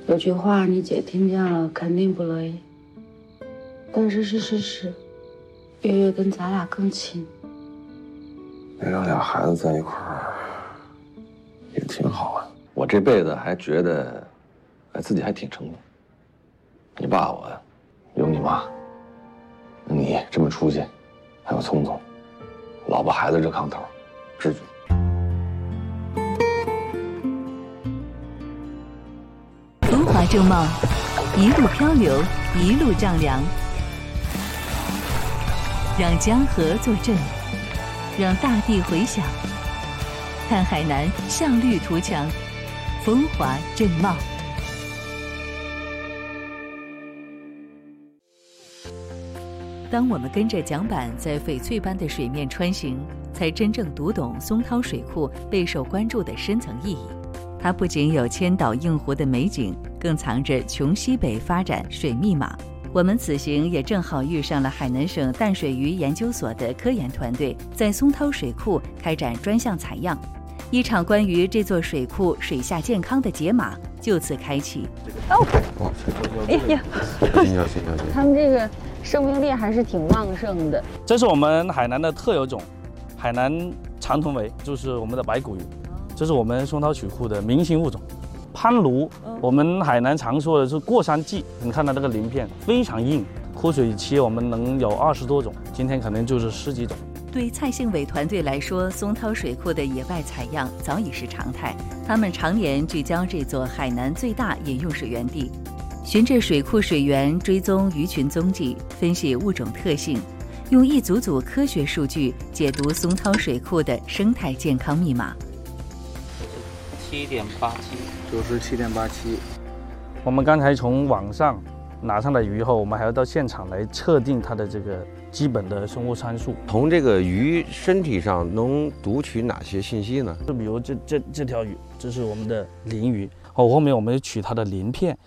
有句话你姐听见了肯定不乐意，但是是事实。月月跟咱俩更亲。 能让俩孩子在一块儿，也挺好啊。 我这辈子还觉得，自己还挺成功。你爸我，有你妈，你这么出息，还有聪聪，老婆孩子热炕头，知足。 风华正茂，一路漂流，一路丈量，让江河作证，让大地回响。看海南向绿图强，风华正茂。当我们跟着桨板在翡翠般的水面穿行，才真正读懂松涛水库备受关注的深层意义。它不仅有千岛映湖的美景，更藏着穷西北发展水密码。我们此行也正好遇上了海南省淡水鱼研究所的科研团队在松涛水库开展专项采样，一场关于这座水库水下健康的解码就此开启。 哦，哎呀， 行， 他们这个生命力还是挺旺盛的。 这是我们海南的特有种，海南长臀鲔，就是我们的白骨鱼，这是我们松涛水库的明星物种。攀鲈，我们海南常说的是过山剂，你看它这个鳞片非常硬，枯水期我们能有20多种，今天可能就是10几种。 对蔡幸伟团队来说，松涛水库的野外采样早已是常态。他们常年聚焦这座海南最大饮用水源地，循着水库水源追踪鱼群踪迹，分析物种特性，用一组组科学数据解读松涛水库的生态健康密码。 97.87。我们刚才从网上拿上来鱼后，我们还要到现场来测定它的这个基本的生物参数。 从这个鱼身体上能读取哪些信息呢？ 就比如这条鱼，这是我们的鳞鱼。后面我们取它的鳞片，